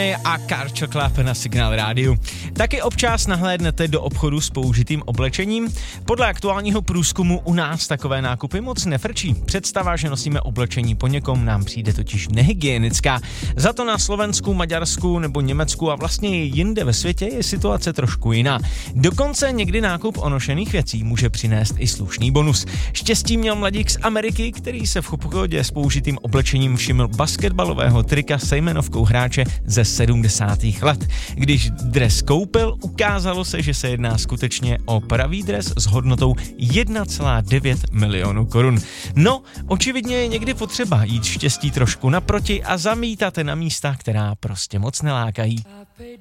A Culture Club na Signál rádiu. Taky občas nahlédnete do obchodu s použitým oblečením. Podle aktuálního průzkumu u nás takové nákupy moc nefrčí. Představa, že nosíme oblečení po někom, nám přijde totiž nehygienická. Za to na Slovensku, Maďarsku nebo Německu a vlastně i jinde ve světě je situace trošku jiná. Dokonce někdy nákup onošených věcí může přinést i slušný bonus. Štěstí měl mladík z Ameriky, který se v obchodě s použitým oblečením všiml basketbalového trika se jmenovkou hráče ze 70. let. Když dres koupil, ukázalo se, že se jedná skutečně o pravý dres s hodnotou 1,9 milionu korun. No, očividně je někdy potřeba jít štěstí trošku naproti a zamítat na místa, která prostě moc nelákají.